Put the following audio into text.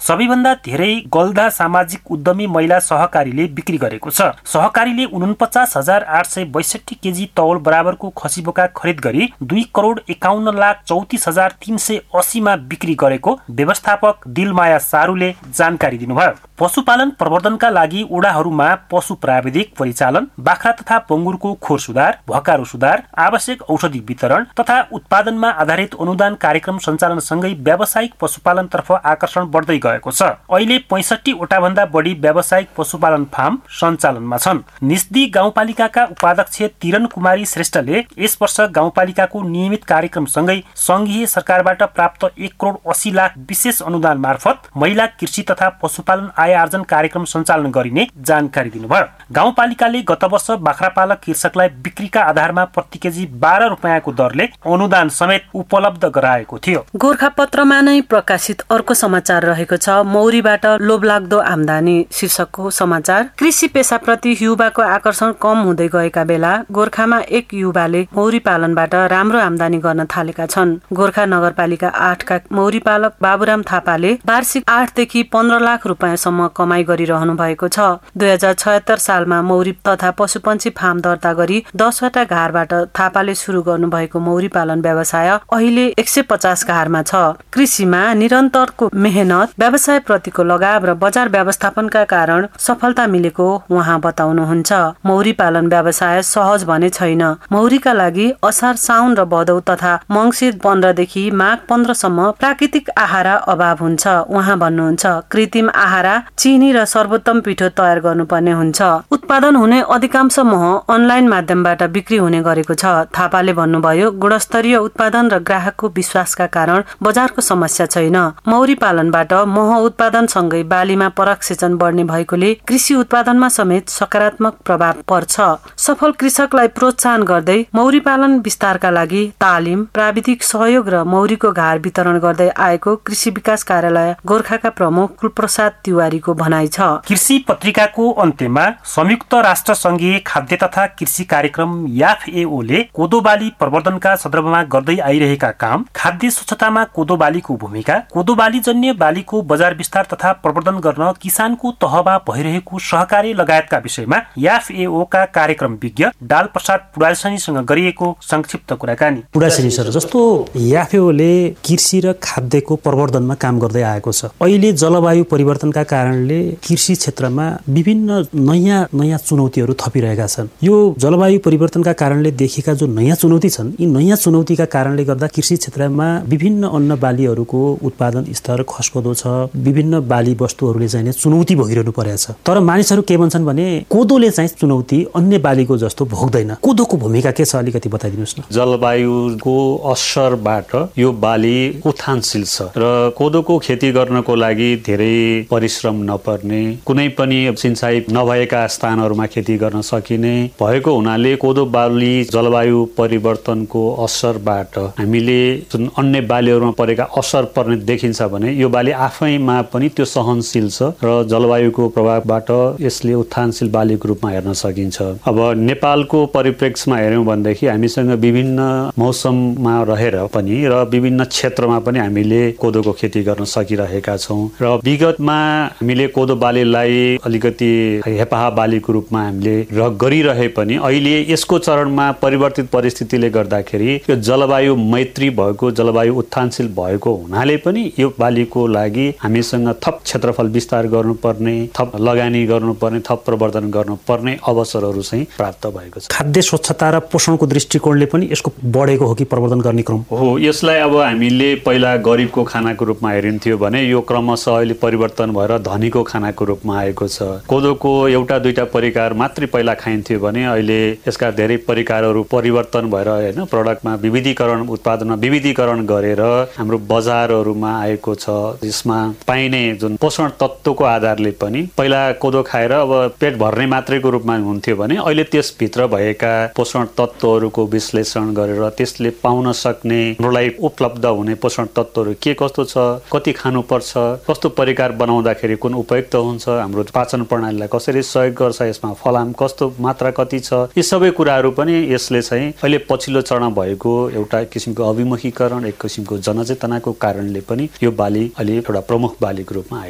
सबैभन्दा धेरै गल्दा सामाजिक उद्यमी महिला सहकारीले बिक्री गरेको छ। सहकारीले 49,862 केजी तौल बराबरको खसी बोका खरिद गरी 2,51,34,380 मा बिक्री गरेको व्यवस्थापक दिलमाया सारूले जानकारी दिनुभयो। पशुपालन प्रवर्धनका लागि ओडाहरूमा पशु प्राविधिक परिचालन, बाख्रा तथा पङ्गुरको खोर सुधार, भकारो सुधार, आवश्यक औषधि वितरण तथा उत्पादनमा आधारित अनुदान कार्यक्रम सञ्चालनसँगै व्यावसायिक पशुपालनतर्फ आकर्षण बढ्दै गएको छ। अहिले 65 वटा भन्दा बढी व्यावसायिक पशुपालन फार्म सञ्चालनमा छन्। निस्दी गाउँपालिकाका उपाध्यक्ष तिरन कुमारी श्रेष्ठले यस वर्ष गाउँपालिकाको नियमित कार्यक्रमसँगै संघीय सरकारबाट प्राप्त 1,80,00,000 विशेष अनुदान मार्फत महिला कृषि तथा पशुपालन आय आर्जन कार्यक्रम सञ्चालन गरिने जानकारी दिनुभयो। गाउँपालिकाले गत वर्ष बाख्रा पालक कृषकलाई बिक्रीका आधारमा प्रति केजी 12 रुपैयाँको दरले अनुदान समेत उपलब्ध गराएको थियो। गोरखापत्रमा नै प्रकाशित अर्को समाचार रहेको छ, मौरीबाट लोभलाग्दो आम्दानी शीर्षकको समाचार। कृषि पेशाप्रति युवाको आकर्षण कम हुँदै गएका बेला गोरखामा एक युवाले मौरी पालनबाट राम्रो आम्दानी गर्न थालेका छन्। गोरखा नगरपालिका 8 का मौरी पालक बाबुराम थापाले वार्षिक 8 देखि 15 लाख रुपैयाँसम्म कमाई गरिरहनु भएको छ। 2076 सालमा मौरी तथा पशुपन्छी फार्म दर्ता गरी 10 वटा घारबाट थापाले सुरु गर्नुभएको मौरी पालन व्यवसाय अहिले 150 घारमा छ। कृषिमा निरन्तरको मेहनत, व्यवसाय प्रतिको लगाव र बजार व्यवस्थापनका कारण सफलता मिलेको उहाँ बताउनुहुन्छ। मौरी पालन व्यवसाय सहज भने छैन। मौरीका लागि असार, साउन र भदौ तथा मङ्सिर 15 देखि माघ 15 सम्म प्राकृतिक आहारा अभाव हुन्छ। उहाँ भन्नुहुन्छ, कृत्रिम आहारा, चिनी र सर्वोत्तम पिठो तयार गर्नुपर्ने हुन्छ। उत्पादन हुने अधिकांश मह अनलाइन माध्यमबाट बिक्री हुने गरेको छ। थापाले भन्नुभयो, गुणस्तरीय उत्पादन र ग्राहकको विश्वासका कारण बजारको समस्या छैन। मौरी पालनबाट मह उत्पादन सँगै बालीमा परागसेचन बढ्ने भएकोले कृषि उत्पादनमा समेत सकारात्मक प्रभाव पर्छ। सफल कृषकलाई प्रोत्साहन गर्दै मौरी पालन विस्तारका लागि तालिम, प्राविधिक सहयोग र मौरीको घार वितरण गर्दै आएको कृषि विकास कार्यालय गोरखाका प्रमुख कुलप्रसाद तिवारीको भनाइ छ। कृषि पत्रिकाको अन्त्यमा संयुक्त राष्ट्र संघीय खाद्य तथा कृषि कार्यक्रम FAO ले कोदो बाली प्रवर्धनका सन्दर्भमा गर्दै आइरहेका काम, खाद्य स्वच्छतामा कोदो बालीको भूमिका, कोदो बाली जन्य बालीको बजार विस्तार तथा प्रवर्धन गर्न किसानको तहमा भइरहेको सहकार्य लगायतका विषयमा FAO का कार्यक्रम विज्ञ डाल प्रसाद पुडालसनीसँग गरिएको संक्षिप्त कुराकानी। पुडालसनी सर, जस्तो FAO ले कृषि र खाद्यको प्रवर्धनमा काम गर्दै आएको छ। अहिले जलवायु परिवर्तनका कारणले कृषि क्षेत्रमा विभिन्न नयाँ चुनौतीहरू थपिरहेका छन्। यो जलवायु परिवर्तनका कारणले देखिएका जो नयाँ चुनौती छन्, यी नयाँ चुनौतीका कारणले गर्दा कृषि क्षेत्रमा विभिन्न अन्न बालीहरूको उत्पादन स्तर खस्कँदो छ। विभिन्न बाली वस्तुहरूले चाहिँ चुनौती भोगिरहनु परेको छ। तर मानिसहरू के भन्छन् भने कोदोले चाहिँ चुनौती अन्य बालीको जस्तो भोग्दैन। कोदोको भूमिका के छ, अलिकति बताइदिनुहोस् न। जलवायुको असरबाट यो बाली उत्थानशील छ र कोदोको खेती गर्नको लागि धेरै परिश्रम नपर्ने, कुनै पनि सिंचाई नभएका स्थानहरूमा खेती गर्न सकिने भएको हुनाले कोदो बाली जलवायु परिवर्तनको असरबाट हामीले जुन अन्य बालीहरूमा परेका असर पर्ने देखिन्छ भने यो बाली आफैमा पनि त्यो सहनशील छ र जलवायुको प्रभावबाट यसले उत्थानशील बालीको रूपमा हेर्न सकिन्छ। अब नेपालको परिप्रेक्ष्यमा हेर्यौं भनेदेखि हामीसँग विभिन्न मौसममा रहेर पनि र विभिन्न क्षेत्रमा पनि हामीले कोदोको खेती गर्न सकिरहेका छौं र विगतमा हामीले कोदो बालीलाई अलिकति हेपाहा बालीको रूपमा हामीले गरिरहे पनि अहिले यसको चरणमा परिवर्तित परिस्थितिले गर्दाखेरि यो जलवायु मैत्री भएको, जलवायु उत्थानशील भएको हुनाले पनि यो बालीको लागि हामीसँग थप क्षेत्रफल विस्तार गर्नुपर्ने, थप लगानी गर्नुपर्ने, थप प्रवर्धन गर्नुपर्ने अवसरहरू चाहिँ प्राप्त भएको छ। खाद्य स्वच्छता र पोषणको दृष्टिकोणले पनि यसको बढेको हो कि प्रवर्धन गर्ने क्रम हो? यसलाई अब हामीले पहिला गरिबको खानाको रूपमा हेरिन्थ्यो भने यो क्रमशः अहिले परिवर्तन भएर धनीको खानाको रूपमा आएको छ। कोदोको एउटा दुईटा परिकार मात्रै पहिला खाइन्थ्यो भने अहिले यसका धेरै परिकारहरू परिवर्तन भएर हैन प्रोडक्टमा विविधीकरण, उत्पादनमा विविधीकरण गरेर हाम्रो बजारहरूमा आएको छ। यसमा पाइने जुन पोषण तत्त्वको आधारले पनि पहिला कोदो खाएर अब पेट भर्ने मात्रैको रूपमा हुन्थ्यो भने अहिले त्यसभित्र भएका पोषण तत्त्वहरूको विश्लेषण गरेर त्यसले पाउन सक्ने, हामीलाई उपलब्ध हुने पोषण तत्त्वहरू के कस्तो छ, कति खानुपर्छ, कस्तो परिकार बनाउँदाखेरि कुन उपयुक्त हुन्छ, हाम्रो पाचन प्रणालीलाई कसरी सहयोग गर्छ, यसमा फलाम कस्तो मात्रा कति छ, यी सबै कुराहरू पनि यसले चाहिँ अहिले पछिल्लो चरण भएको एउटा किसिमको अभिमुखीकरण, एक किसिमको जनचेतनाको कारणले पनि यो बाली अहिले एउटा प्रमुख बालीको रूपमा